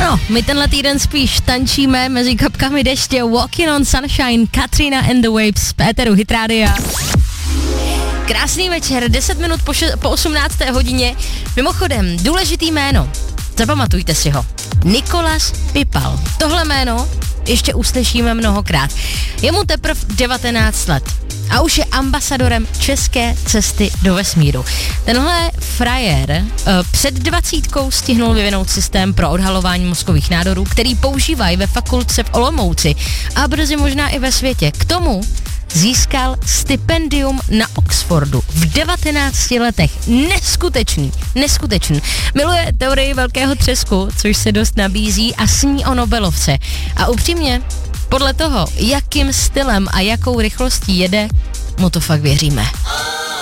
No, my tenhle týden spíš tančíme mezi kapkami deště. Walking on Sunshine, Katrina and the Waves, Péteru Hit Rádia. Krásný večer, 10 minut po 18. hodině. Mimochodem, důležitý jméno, zapamatujte si ho. Nikolas Pipal. Tohle jméno ještě uslyšíme mnohokrát. Je mu teprve 19 let a už je ambasadorem české cesty do vesmíru. Tenhle frajer před 20 stihnul vyvinout systém pro odhalování mozkových nádorů, který používají ve fakultce v Olomouci a brzy možná i ve světě. K tomu získal stipendium na Oxfordu v 19 letech. Neskutečný. Miluje teorii velkého třesku, což se dost nabízí a sní o Nobelovce. A upřímně, podle toho, jakým stylem a jakou rychlostí jede, mu to fakt věříme.